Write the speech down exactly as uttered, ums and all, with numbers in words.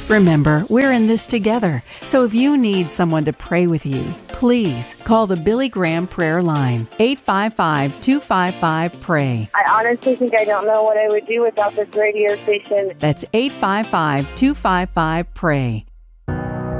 Remember, we're in this together. So if you need someone to pray with you, please call the Billy Graham Prayer Line, eight five five, two five five, pray. I honestly think I don't know what I would do without this radio station. That's eight five five, two five five, pray.